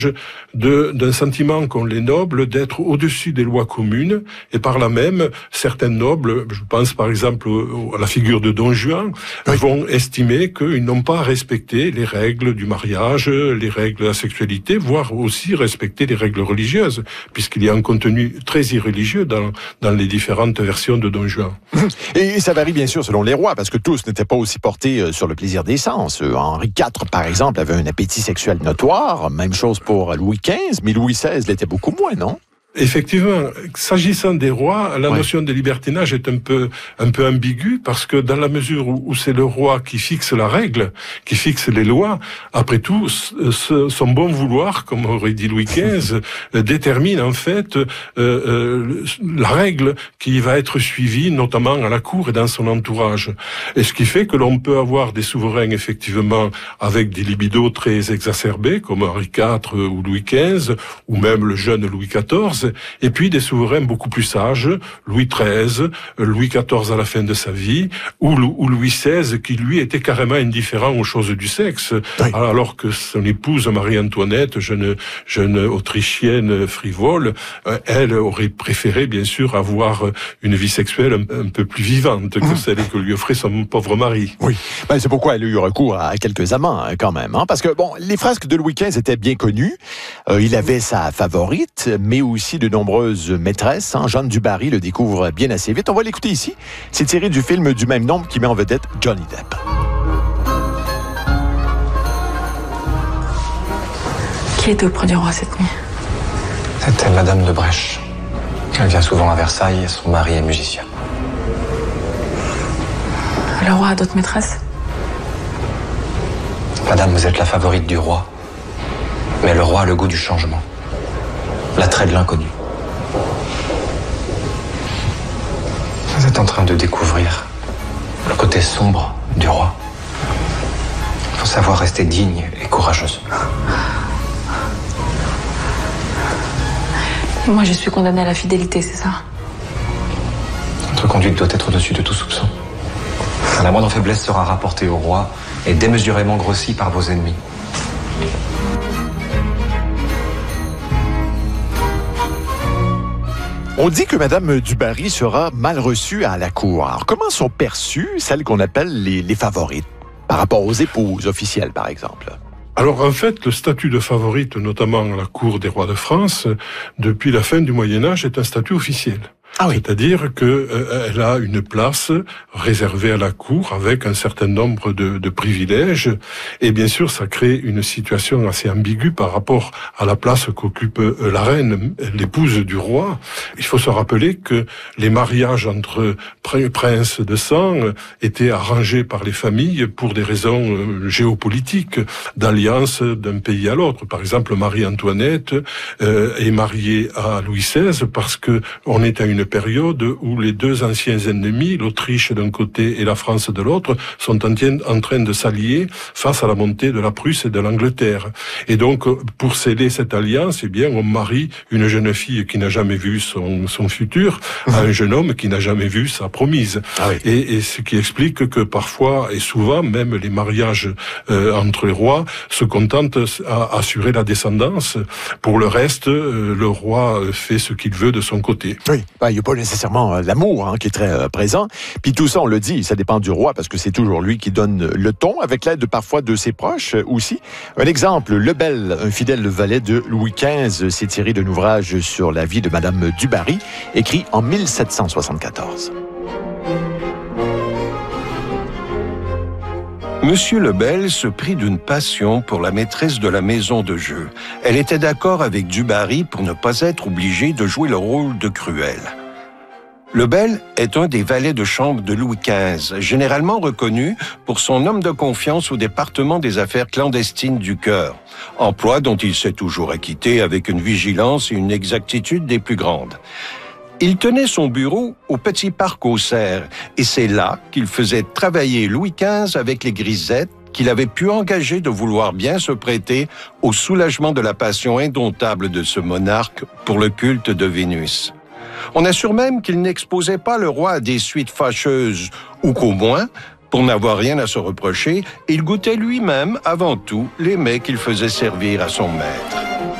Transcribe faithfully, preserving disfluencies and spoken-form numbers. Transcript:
de, d'un sentiment qu'ont les nobles d'être au-dessus des lois communes, et par là même, certains nobles, je pense par exemple à la figure de Don Juan, oui. vont estimer qu'ils n'ont pas respecté les règles du mariage, les règles de la sexualité, voire aussi respecter les règles religieuses, puisqu'il y a un contenu très irréligieux dans, dans les différentes versions de Don Juan. Et ça varie bien sûr selon les rois, parce que tous n'étaient pas aussi portés sur le plaisir des sens. Henri quatre, par exemple, avait un appétit sexuel notoire, même chose pour Louis quinze, mais Louis seize l'était beaucoup moins, non? Effectivement, s'agissant des rois, la ouais. notion de libertinage est un peu un peu ambiguë, parce que dans la mesure où, où c'est le roi qui fixe la règle, qui fixe les lois, après tout, ce, son bon vouloir, comme aurait dit Louis quinze, détermine en fait euh, euh, la règle qui va être suivie, notamment à la cour et dans son entourage. Et ce qui fait que l'on peut avoir des souverains effectivement avec des libidos très exacerbés, comme Henri quatre ou Louis quinze, ou même le jeune Louis quatorze. Et puis des souverains beaucoup plus sages, Louis treize, Louis quatorze à la fin de sa vie, ou, ou Louis seize qui lui était carrément indifférent aux choses du sexe, oui. alors que son épouse Marie-Antoinette, jeune, jeune autrichienne frivole, elle aurait préféré bien sûr avoir une vie sexuelle un, un peu plus vivante que mmh. celle que lui offrait son pauvre mari. Oui, ben, c'est pourquoi elle a eu recours à quelques amants quand même, hein, parce que bon, les frasques de Louis quinze étaient bien connues, euh, il avait sa favorite, mais aussi de nombreuses maîtresses. Hein. Jeanne du Barry le découvre bien assez vite. On va l'écouter ici. C'est tiré du film du même nom qui met en vedette Johnny Depp. Qui était auprès du roi cette nuit? C'était Madame de Brèche. Elle vient souvent à Versailles et son mari est musicien. Le roi a d'autres maîtresses? Madame, vous êtes la favorite du roi. Mais le roi a le goût du changement. L'attrait de l'inconnu. Vous êtes en train de découvrir le côté sombre du roi. Il faut savoir rester digne et courageuse. Et moi, je suis condamnée à la fidélité, c'est ça? Votre conduite doit être au-dessus de tout soupçon. La moindre faiblesse sera rapportée au roi et démesurément grossie par vos ennemis. On dit que Madame du Barry sera mal reçue à la cour. Alors, comment sont perçues celles qu'on appelle les, les favorites, par rapport aux épouses officielles, par exemple? Alors en fait, le statut de favorite, notamment à la cour des rois de France, depuis la fin du Moyen-Âge, est un statut officiel. Ah oui. C'est-à-dire que euh, elle a une place réservée à la cour avec un certain nombre de, de privilèges, et bien sûr ça crée une situation assez ambiguë par rapport à la place qu'occupe euh, la reine, l'épouse du roi. Il faut se rappeler que les mariages entre pr- princes de sang étaient arrangés par les familles pour des raisons euh, géopolitiques, d'alliance d'un pays à l'autre. Par exemple, Marie-Antoinette euh, est mariée à Louis seize parce que on est à une période où les deux anciens ennemis, l'Autriche d'un côté et la France de l'autre, sont en train de s'allier face à la montée de la Prusse et de l'Angleterre. Et donc, pour sceller cette alliance, eh bien, on marie une jeune fille qui n'a jamais vu son, son futur à un jeune homme qui n'a jamais vu sa promise. Ah oui. et, et ce qui explique que parfois, et souvent, même les mariages euh, entre les rois se contentent à assurer la descendance. Pour le reste, euh, le roi fait ce qu'il veut de son côté. Oui. Il n'y a pas nécessairement l'amour hein, qui est très euh, présent. Puis tout ça, on le dit, ça dépend du roi parce que c'est toujours lui qui donne le ton, avec l'aide parfois de ses proches euh, aussi. Un exemple, Lebel, un fidèle valet de Louis quinze, s'est tiré d'un ouvrage sur la vie de Madame du Barry, écrit en mille sept cent soixante-quatorze. Monsieur Lebel se prit d'une passion pour la maîtresse de la maison de jeu. Elle était d'accord avec du Barry pour ne pas être obligée de jouer le rôle de Cruel. Lebel est un des valets de chambre de Louis quinze, généralement reconnu pour son homme de confiance au département des affaires clandestines du cœur, emploi dont il s'est toujours acquitté avec une vigilance et une exactitude des plus grandes. Il tenait son bureau au Petit Parc aux Serres, et c'est là qu'il faisait travailler Louis quinze avec les grisettes qu'il avait pu engager de vouloir bien se prêter au soulagement de la passion indomptable de ce monarque pour le culte de Vénus. On assure même qu'il n'exposait pas le roi à des suites fâcheuses, ou qu'au moins, Pour n'avoir rien à se reprocher, il goûtait lui-même, avant tout, les mets qu'il faisait servir à son maître.